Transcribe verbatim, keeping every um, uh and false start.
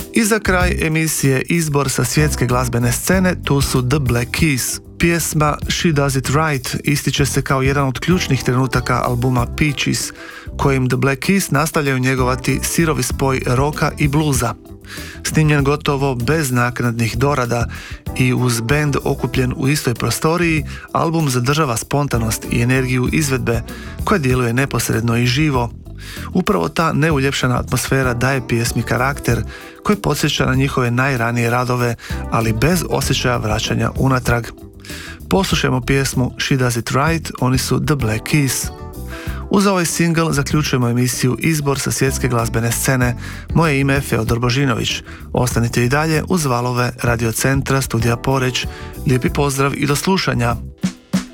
I za kraj emisije izbor sa svjetske glazbene scene, tu su The Black Keys. Pjesma She Does It Right ističe se kao jedan od ključnih trenutaka albuma Peaches, kojim The Black Keys nastavljaju njegovati sirovi spoj roka i bluza. Snimljen gotovo bez naknadnih dorada i uz bend okupljen u istoj prostoriji, album zadržava spontanost i energiju izvedbe koja djeluje neposredno i živo. Upravo ta neuljepšana atmosfera daje pjesmi karakter koji podsjeća na njihove najranije radove, ali bez osjećaja vraćanja unatrag. Poslušajmo pjesmu She Does It Right, oni su The Black Keys. Uz ovaj singl zaključujemo emisiju Izbor sa svjetske glazbene scene. Moje ime je Feodor Božinović. Ostanite i dalje uz valove Radio Centra Studija Poreč. Lijepi pozdrav i do slušanja.